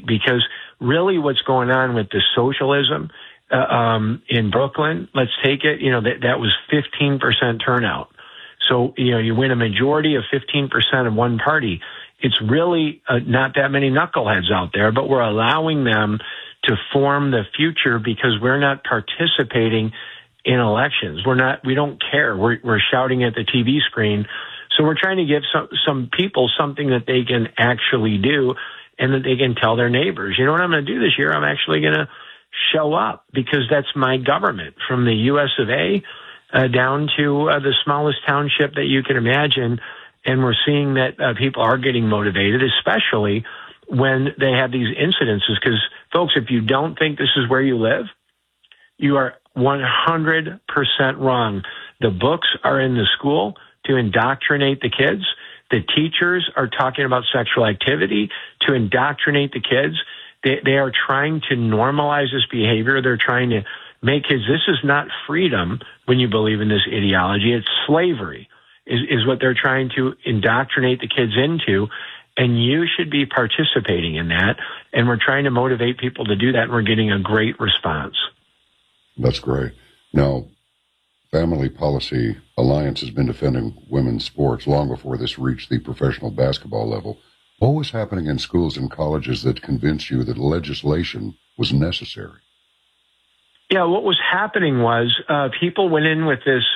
because really what's going on with the socialism in Brooklyn, let's take it, that was 15% turnout. So, you win a majority of 15% of one party. It's really not that many knuckleheads out there, but we're allowing them to form the future because we're not participating in elections. We don't care. We're shouting at the TV screen. So we're trying to give some people something that they can actually do and that they can tell their neighbors. You know what I'm going to do this year? I'm actually going to show up because that's my government, from the US of A down to the smallest township that you can imagine. And we're seeing that people are getting motivated, especially when they have these incidences. Because, folks, if you don't think this is where you live, you are 100% wrong. The books are in the school to indoctrinate the kids. The teachers are talking about sexual activity to indoctrinate the kids. They are trying to normalize this behavior. They're trying to make kids, this is not freedom when you believe in this ideology. It's slavery is what they're trying to indoctrinate the kids into. And you should be participating in that. And we're trying to motivate people to do that. And we're getting a great response. That's great. Now, Family Policy Alliance has been defending women's sports long before this reached the professional basketball level. What was happening in schools and colleges that convinced you that legislation was necessary? Yeah, what was happening was people went in with this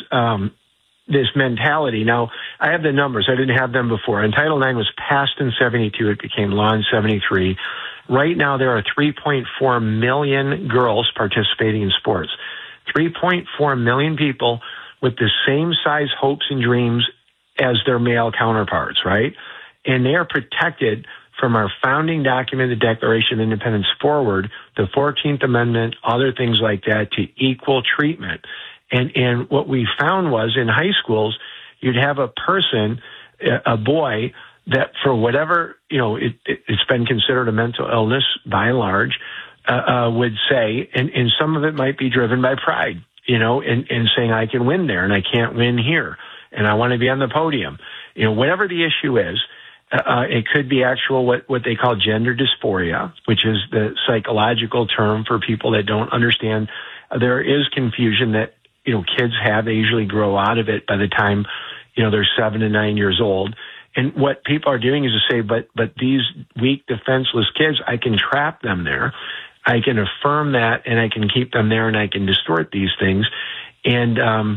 mentality. Now, I have the numbers. I didn't have them before. And Title IX was passed in 72. It became law in 73. Right now, there are 3.4 million girls participating in sports. 3.4 million people with the same size hopes and dreams as their male counterparts, right? And they are protected from our founding document, the Declaration of Independence forward, the 14th Amendment, other things like that, to equal treatment. And what we found was in high schools, you'd have a person, a boy, that for whatever, it's been considered a mental illness by and large, would say, and some of it might be driven by pride, and saying I can win there and I can't win here, and I want to be on the podium. Whatever the issue is, it could be actual what they call gender dysphoria, which is the psychological term for people that don't understand. There is confusion that kids have. They usually grow out of it by the time they're 7 to 9 years old. And what people are doing is to say, but these weak, defenseless kids, I can trap them there. I can affirm that, and I can keep them there, and I can distort these things. And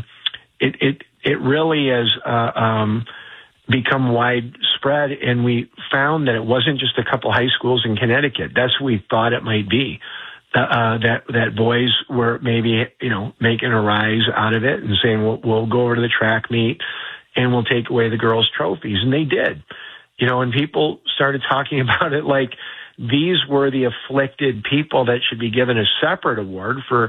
it really has become widespread, and we found that it wasn't just a couple high schools in Connecticut. That's what we thought it might be. That boys were maybe, making a rise out of it and saying, we'll go over to the track meet and we'll take away the girls' trophies. And they did, and people started talking about it like these were the afflicted people that should be given a separate award for,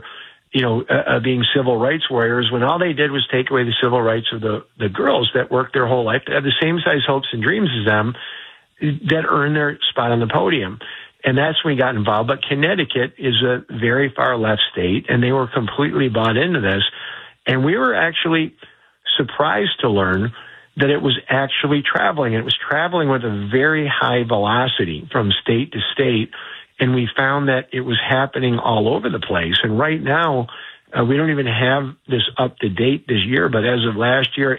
being civil rights warriors, when all they did was take away the civil rights of the girls that worked their whole life, that have the same size hopes and dreams as them, that earned their spot on the podium. And that's when we got involved. But Connecticut is a very far left state, and they were completely bought into this. And we were actually surprised to learn that it was actually traveling. It was traveling with a very high velocity from state to state. And we found that it was happening all over the place. And right now, we don't even have this up to date this year, but as of last year,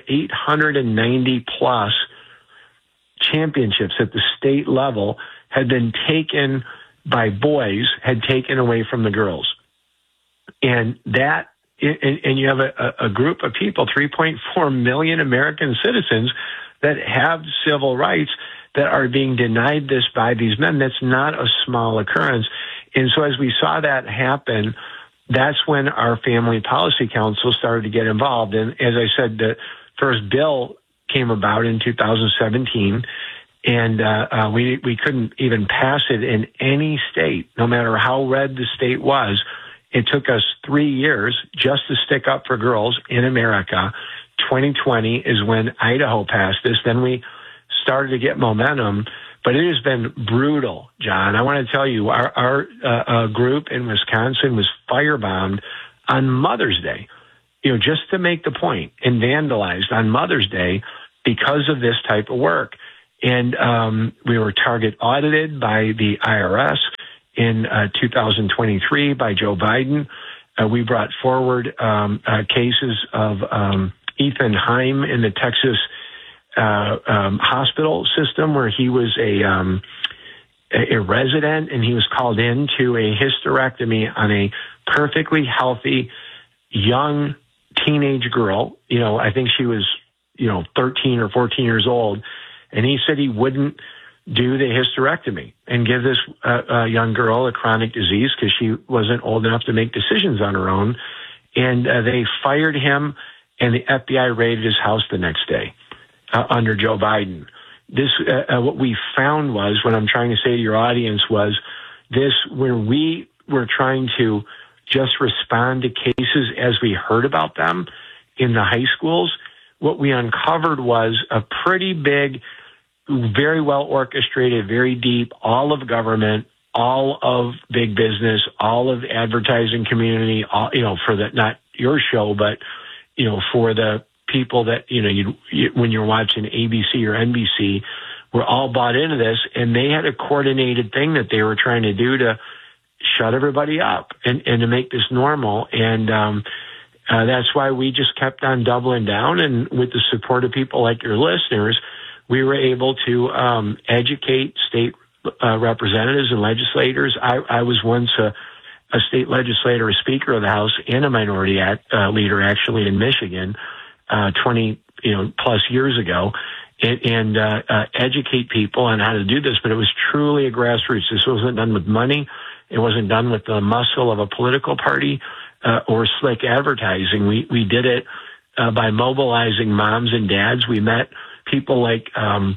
890 plus championships at the state level had been taken by boys, had taken away from the girls. And that, and you have a group of people, 3.4 million American citizens that have civil rights that are being denied this by these men. That's not a small occurrence. And so as we saw that happen, that's when our Family Policy Council started to get involved. And as I said, the first bill came about in 2017, and we couldn't even pass it in any state, no matter how red the state was. It took us 3 years just to stick up for girls in America. 2020 is when Idaho passed this. Then we started to get momentum, but it has been brutal, John. I want to tell you, our group in Wisconsin was firebombed on Mother's Day, just to make the point, and vandalized on Mother's Day because of this type of work. And we were target audited by the IRS. in 2023 by Joe Biden. We brought forward cases of Ethan Heim in the Texas hospital system, where he was a resident, and he was called in to a hysterectomy on a perfectly healthy young teenage girl. I think she was 13 or 14 years old, and he said he wouldn't do the hysterectomy and give this young girl a chronic disease because she wasn't old enough to make decisions on her own. And they fired him, and the FBI raided his house the next day under Joe Biden. This, what we found was, what I'm trying to say to your audience was this, where we were trying to just respond to cases as we heard about them in the high schools. What we uncovered was a pretty big, very well orchestrated, very deep, all of government, all of big business, all of the advertising community, all, for the, not your show, but, for the people that, when you're watching ABC or NBC, were all bought into this, and they had a coordinated thing that they were trying to do to shut everybody up and to make this normal. And that's why we just kept on doubling down. And with the support of people like your listeners, we were able to educate state representatives and legislators. I was once a state legislator, a Speaker of the House, and a minority leader, actually, in Michigan, 20 plus years ago, and educate people on how to do this. But it was truly a grassroots. This wasn't done with money. It wasn't done with the muscle of a political party or slick advertising. We did it by mobilizing moms and dads. We met people like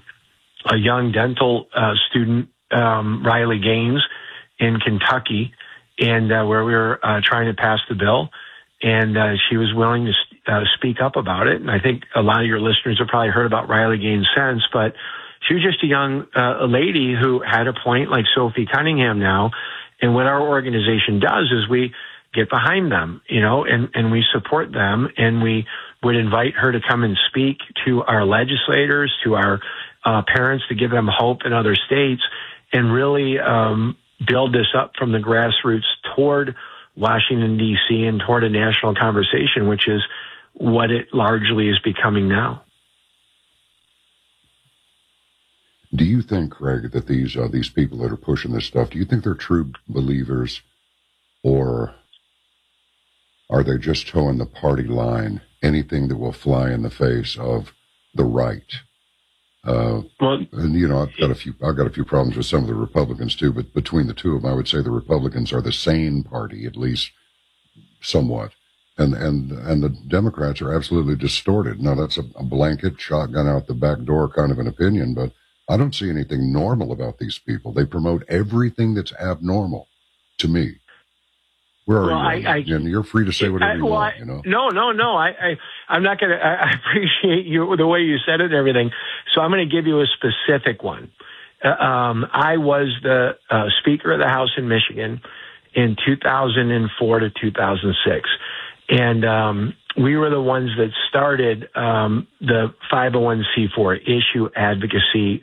a young dental student, Riley Gaines, in Kentucky, and where we were trying to pass the bill, and she was willing to speak up about it. And I think a lot of your listeners have probably heard about Riley Gaines since, but she was just a young lady who had a point, like Sophie Cunningham now. And what our organization does is we get behind them, and we support them, and we would invite her to come and speak to our legislators, to our parents, to give them hope in other states, and really build this up from the grassroots toward Washington, D.C., and toward a national conversation, which is what it largely is becoming now. Do you think, Craig, that these people that are pushing this stuff, do you think they're true believers, or are they just towing the party line, anything that will fly in the face of the right? And I've got a few problems with some of the Republicans too, but between the two of them, I would say the Republicans are the sane party, at least somewhat, and the Democrats are absolutely distorted. Now, that's a blanket shotgun out the back door kind of an opinion, but I don't see anything normal about these people. They promote everything that's abnormal to me. Where are you? And you're free to say whatever you want, No. I'm not going to. I appreciate you, the way you said it and everything. So I'm going to give you a specific one. I was the Speaker of the House in Michigan in 2004 to 2006. And we were the ones that started the 501c4 issue advocacy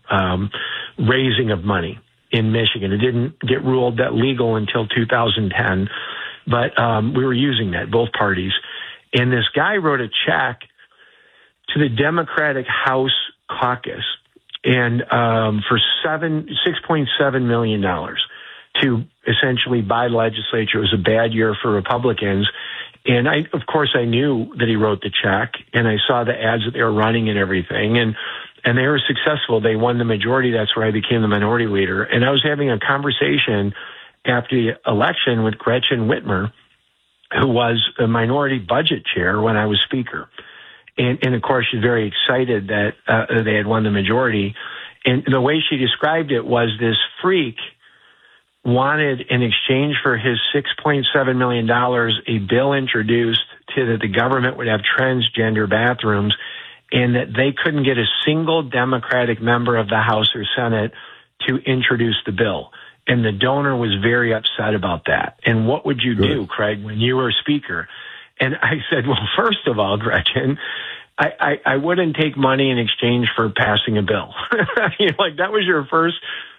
raising of money in Michigan. It didn't get ruled that legal until 2010, but we were using that, both parties. And this guy wrote a check to the Democratic House caucus and for $6.7 million to essentially buy legislature. It was a bad year for Republicans. And of course, I knew that he wrote the check, and I saw the ads that they were running and everything. And they were successful. They won the majority. That's where I became the minority leader. And I was having a conversation after the election with Gretchen Whitmer, who was a minority budget chair when I was Speaker. And of course, she's very excited that they had won the majority. And the way she described it was this freak wanted, in exchange for his $6.7 million, a bill introduced that the government would have transgender bathrooms, and that they couldn't get a single Democratic member of the House or Senate to introduce the bill. And the donor was very upset about that. And what would you do, Craig, when you were Speaker? And I said, well, first of all, Gretchen, I wouldn't take money in exchange for passing a bill. That was your first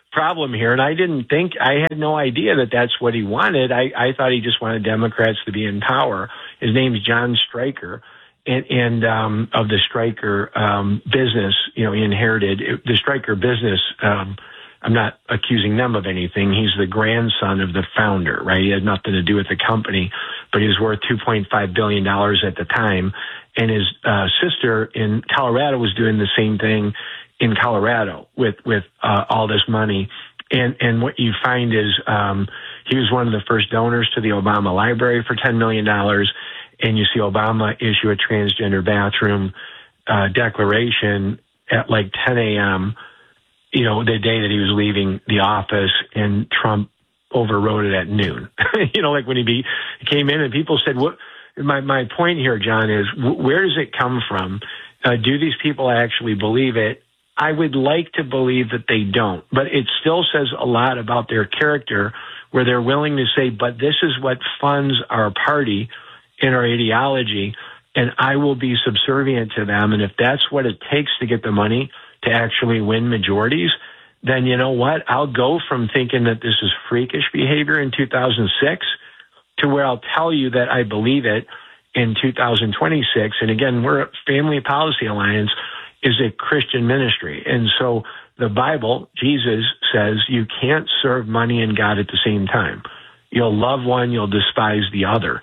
problem here. And I had no idea that that's what he wanted. I thought he just wanted Democrats to be in power. His name's John Stryker. And of the Stryker business, he inherited the Stryker business. I'm not accusing them of anything. He's the grandson of the founder, right? He had nothing to do with the company, but he was worth $2.5 billion at the time. And his sister in Colorado was doing the same thing in Colorado with all this money. And what you find is he was one of the first donors to the Obama Library for $10 million. And you see Obama issue a transgender bathroom declaration at like 10 a.m., the day that he was leaving the office, and Trump overrode it at noon. Like when he came in and people said, "What?" My point here, John, is where does it come from? Do these people actually believe it? I would like to believe that they don't, but it still says a lot about their character, where they're willing to say, "But this is what funds our party and our ideology, and I will be subservient to them. And if that's what it takes to get the money to actually win majorities, then you know what? I'll go from thinking that this is freakish behavior in 2006 to where I'll tell you that I believe it in 2026. And again, we're a Family Policy Alliance is a Christian ministry. And so the Bible, Jesus says you can't serve money and God at the same time. You'll love one, you'll despise the other.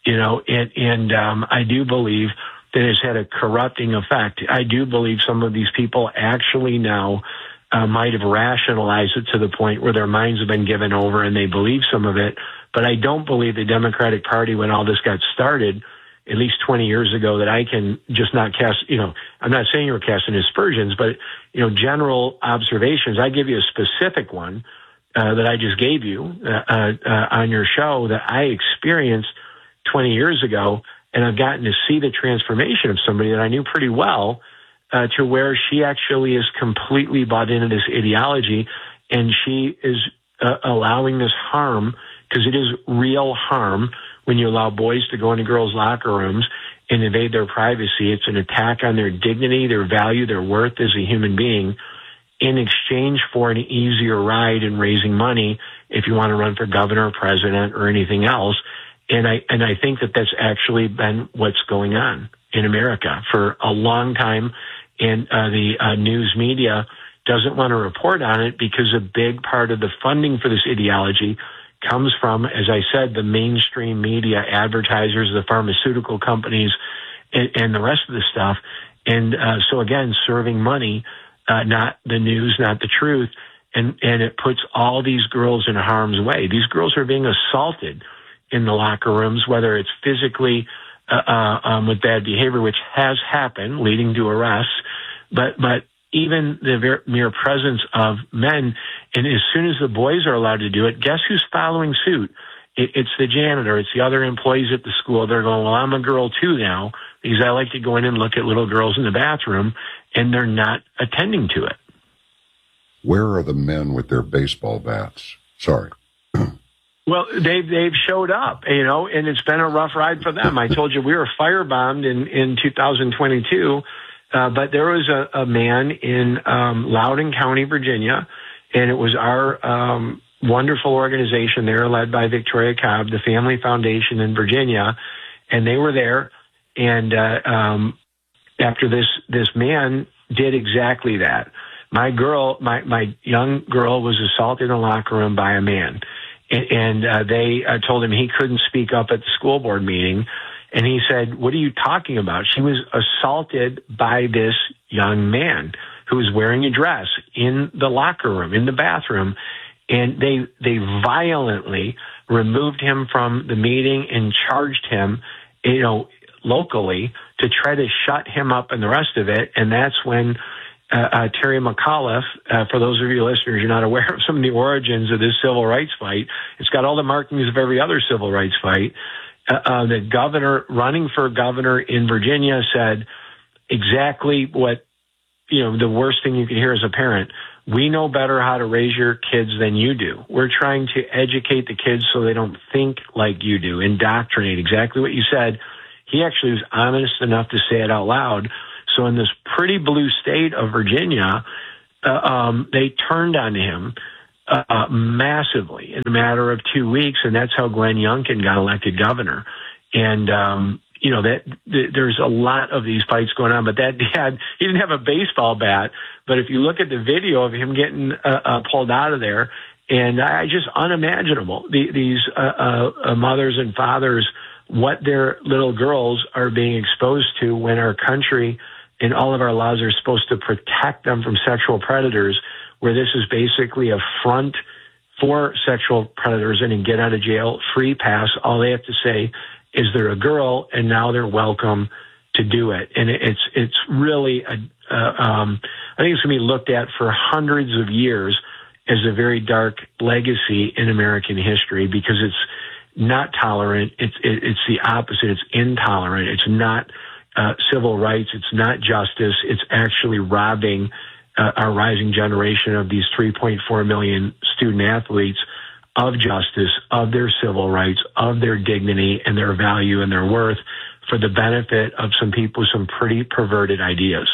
I do believe that it's had a corrupting effect. I do believe some of these people actually now might have rationalized it to the point where their minds have been given over and they believe some of it. But I don't believe the Democratic Party, when all this got started, at least 20 years ago, that I can just not cast, I'm not saying you were casting aspersions, but, general observations. I give you a specific one that I just gave you on your show that I experienced 20 years ago, and I've gotten to see the transformation of somebody that I knew pretty well to where she actually is completely bought into this ideology, and she is allowing this harm, because it is real harm when you allow boys to go into girls' locker rooms and invade their privacy. It's an attack on their dignity, their value, their worth as a human being, in exchange for an easier ride in raising money if you want to run for governor, president, or anything else. And I think that that's actually been what's going on in America for a long time. And the news media doesn't want to report on it because a big part of the funding for this ideology comes from, as I said, the mainstream media, advertisers, the pharmaceutical companies, and the rest of the stuff. And so again, serving money, not the news, not the truth. And it puts all these girls in harm's way. These girls are being assaulted in the locker rooms, whether it's physically with bad behavior, which has happened, leading to arrests, but even the mere presence of men. And as soon as the boys are allowed to do it, guess who's following suit? It's the janitor. It's the other employees at the school. They're going, well, I'm a girl too now, because I like to go in and look at little girls in the bathroom, and they're not attending to it. Where are the men with their baseball bats? Sorry. Well, they've showed up, and it's been a rough ride for them. I told you we were firebombed in 2022, but there was a man in Loudoun County, Virginia, and it was our wonderful organization there led by Victoria Cobb, the Family Foundation in Virginia, and they were there. And after this man did exactly that. My young girl was assaulted in a locker room by a man. And they told him he couldn't speak up at the school board meeting. And he said, what are you talking about? She was assaulted by this young man who was wearing a dress in the locker room, in the bathroom. And they violently removed him from the meeting and charged him, locally to try to shut him up and the rest of it. And that's when Terry McAuliffe, for those of you listeners, you're not aware of some of the origins of this civil rights fight. It's got all the markings of every other civil rights fight. The governor running for governor in Virginia said exactly what, the worst thing you could hear as a parent. We know better how to raise your kids than you do. We're trying to educate the kids so they don't think like you do, indoctrinate, exactly what you said. He actually was honest enough to say it out loud. So in this pretty blue state of Virginia, they turned on him massively in a matter of 2 weeks, and that's how Glenn Youngkin got elected governor. And there's a lot of these fights going on. But that dad, he didn't have a baseball bat, but if you look at the video of him getting pulled out of there, and I just unimaginable. These mothers and fathers, what their little girls are being exposed to when our country and all of our laws are supposed to protect them from sexual predators, where this is basically a front for sexual predators and a get out of jail free pass. All they have to say is they're a girl, and now they're welcome to do it. And it's really, I think it's going to be looked at for hundreds of years as a very dark legacy in American history, because it's not tolerant. It's the opposite. It's intolerant. It's not civil rights. It's not justice. It's actually robbing our rising generation of these 3.4 million student athletes of justice, of their civil rights, of their dignity and their value and their worth for the benefit of some people with some pretty perverted ideas.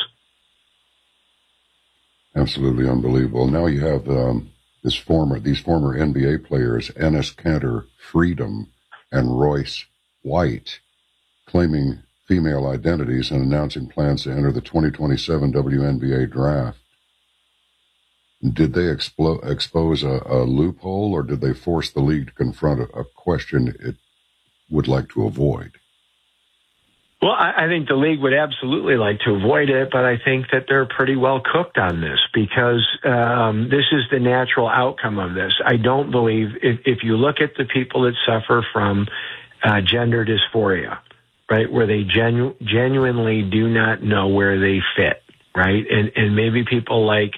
Absolutely unbelievable. Now you have these former NBA players, Enes Kanter, Freedom, and Royce White, claiming female identities and announcing plans to enter the 2027 WNBA draft. Did they expose a loophole, or did they force the league to confront a question it would like to avoid? Well, I think the league would absolutely like to avoid it, but I think that they're pretty well cooked on this, because this is the natural outcome of this. I don't believe, if you look at the people that suffer from gender dysphoria, right, where they genuinely do not know where they fit, right, and maybe people like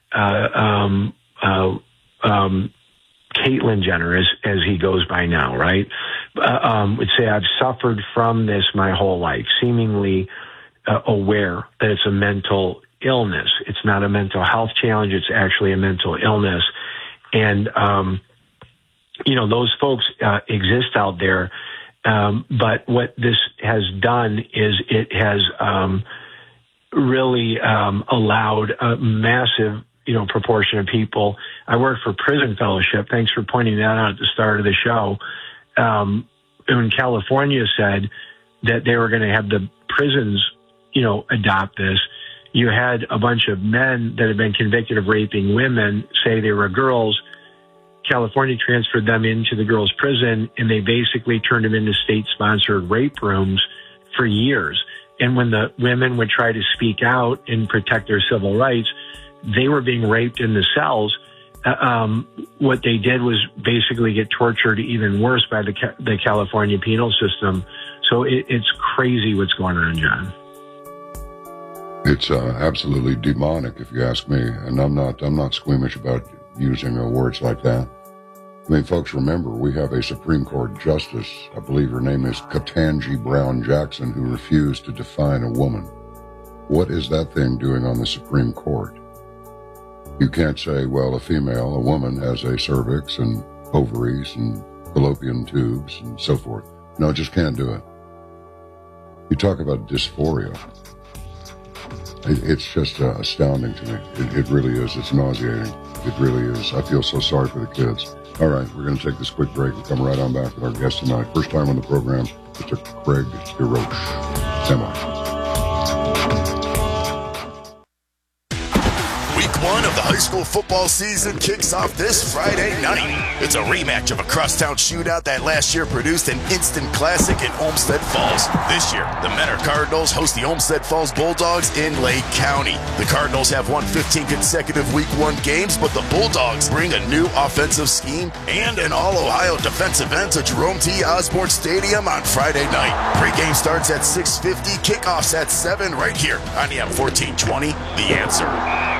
Caitlyn Jenner, as he goes by now, right, would say, I've suffered from this my whole life, seemingly aware that it's a mental illness. It's not a mental health challenge. It's actually a mental illness. And, those folks exist out there. But what this has done is it has really allowed a massive proportion of people. I work for Prison Fellowship. Thanks for pointing that out at the start of the show. When California said that they were going to have the prisons, adopt this, you had a bunch of men that had been convicted of raping women say they were girls. California transferred them into the girls' prison, and they basically turned them into state-sponsored rape rooms for years. And when the women would try to speak out and protect their civil rights, they were being raped in the cells. What they did was basically get tortured even worse by the California penal system. So it's crazy what's going on, John. It's absolutely demonic, if you ask me. And I'm not squeamish about using words like that. I mean, folks, remember, we have a Supreme Court justice, I believe her name is Ketanji Brown Jackson, who refused to define a woman. What is that thing doing on the Supreme Court? You can't say, well, a woman has a cervix and ovaries and fallopian tubes and so forth. No, just can't do it. You talk about dysphoria. It's just astounding to me. It really is. It's nauseating. It really is. I feel so sorry for the kids. All right, we're going to take this quick break. We'll come right on back with our guest tonight. First time on the program, Mr. Craig DeRoche. Stand by. One of the high school football season kicks off this Friday night. It's a rematch of a crosstown shootout that last year produced an instant classic in Olmsted Falls. This year, the Mentor Cardinals host the Olmsted Falls Bulldogs in Lake County. The Cardinals have won 15 consecutive Week 1 games, but the Bulldogs bring a new offensive scheme and an all-Ohio defensive end to Jerome T. Osborne Stadium on Friday night. Pre-game starts at 6:50, kickoffs at 7 right here on AM 1420, The Answer.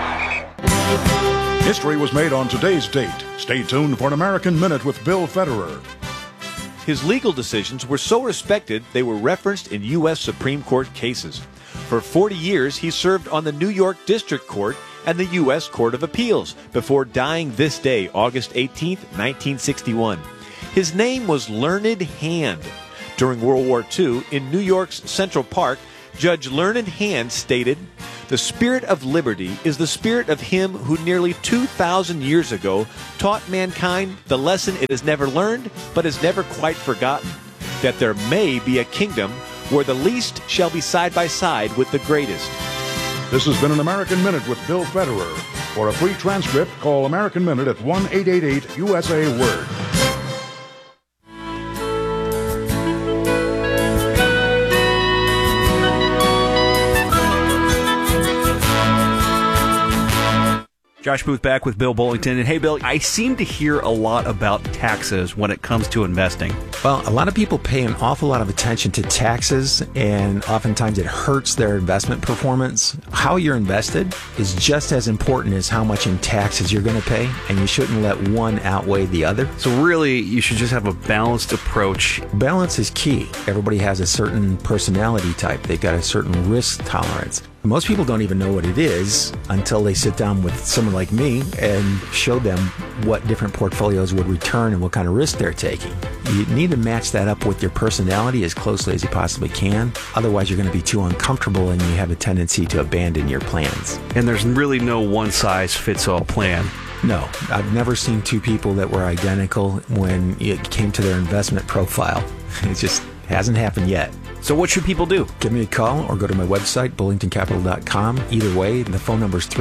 History was made on today's date. Stay tuned for an American Minute with Bill Federer. His legal decisions were so respected they were referenced in U.S. Supreme Court cases. For 40 years, he served on the New York District Court and the U.S. Court of Appeals before dying this day, August 18, 1961. His name was Learned Hand. During World War II, in New York's Central Park, Judge Learned Hand stated, The spirit of liberty is the spirit of him who nearly 2,000 years ago taught mankind the lesson it has never learned but has never quite forgotten, that there may be a kingdom where the least shall be side by side with the greatest. This has been an American Minute with Bill Federer. For a free transcript, call American Minute at 1-888-USA-WORD. Josh Booth back with Bill Bullington. And hey, Bill, I seem to hear a lot about taxes when it comes to investing. Well, a lot of people pay an awful lot of attention to taxes, and oftentimes it hurts their investment performance. How you're invested is just as important as how much in taxes you're going to pay, and you shouldn't let one outweigh the other. So really, you should just have a balanced approach. Balance is key. Everybody has a certain personality type. They've got a certain risk tolerance. Most people don't even know what it is until they sit down with someone like me and show them what different portfolios would return and what kind of risk they're taking. You need to match that up with your personality as closely as you possibly can. Otherwise, you're going to be too uncomfortable and you have a tendency to abandon your plans. And there's really no one-size-fits-all plan. No, I've never seen two people that were identical when it came to their investment profile. It just hasn't happened yet. So what should people do? Give me a call or go to my website, bullingtoncapital.com. Either way, the phone number is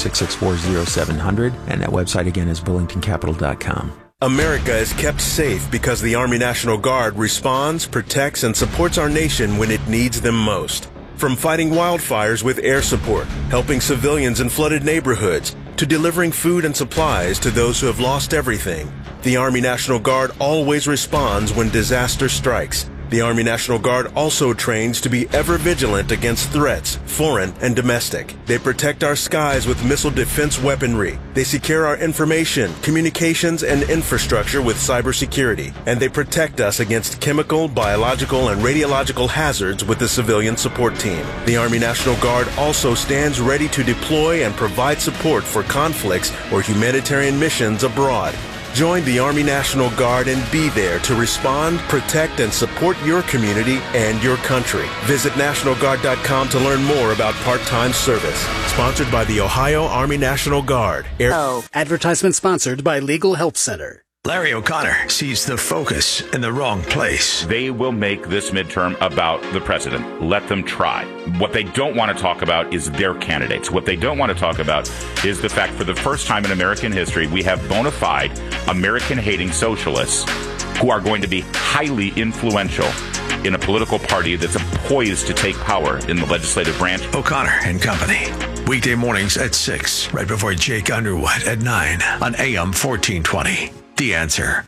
330-664-0700, and that website again is bullingtoncapital.com. America is kept safe because the Army National Guard responds, protects, and supports our nation when it needs them most. From fighting wildfires with air support, helping civilians in flooded neighborhoods, to delivering food and supplies to those who have lost everything, the Army National Guard always responds when disaster strikes. The Army National Guard also trains to be ever vigilant against threats, foreign and domestic. They protect our skies with missile defense weaponry. They secure our information, communications, and infrastructure with cybersecurity. And they protect us against chemical, biological, and radiological hazards with the civilian support team. The Army National Guard also stands ready to deploy and provide support for conflicts or humanitarian missions abroad. Join the Army National Guard and be there to respond, protect, and support your community and your country. Visit NationalGuard.com to learn more about part-time service. Sponsored by the Ohio Army National Guard. Advertisement sponsored by Legal Help Center. Larry O'Connor sees the focus in the wrong place. They will make this midterm about the president. Let them try. What they don't want to talk about is their candidates. What they don't want to talk about is the fact for the first time in American history, we have bona fide American-hating socialists who are going to be highly influential in a political party that's poised to take power in the legislative branch. O'Connor and Company. Weekday mornings at 6, right before Jake Underwood at 9 on AM 1420. The Answer.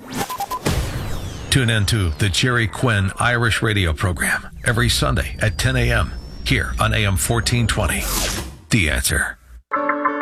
Tune in to the Jerry Quinn Irish radio program every Sunday at 10 a.m. here on AM 1420. The Answer.